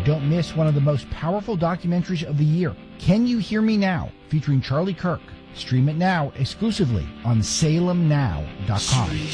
don't miss one of the most powerful documentaries of the year, Can You Hear Me Now, featuring Charlie Kirk. Stream it now exclusively on salemnow.com.